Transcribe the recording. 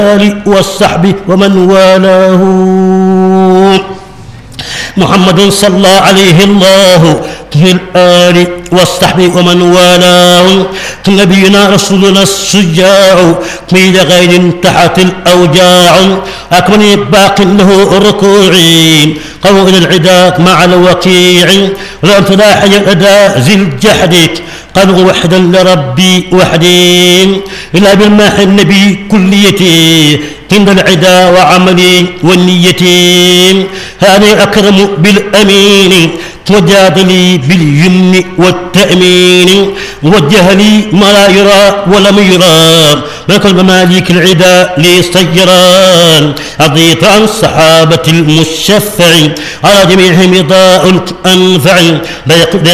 والآل والصحب ومن والاه. محمد صلى عليه الله في الآل والصحب ومن والاه. نبينا رسولنا الشجاع في غير تحت الأوجاع. أكمل باق له ركوعي قوم إلى العدا مع الوقيع. ولم تلاحي الأداء ذي الجحد قد وحدا لربي وحدي إلا بالماح النبي كليتي عند العدا وعملي والنية. هذا أكرم بالأمين وجاد لي باليمن والتأمين. وجه لي ما لا يرى ولم يرى ولكن مماليك العدا لي سيران. أضيت عن الصحابة المشفع على جميعهم إضاء الأنفع.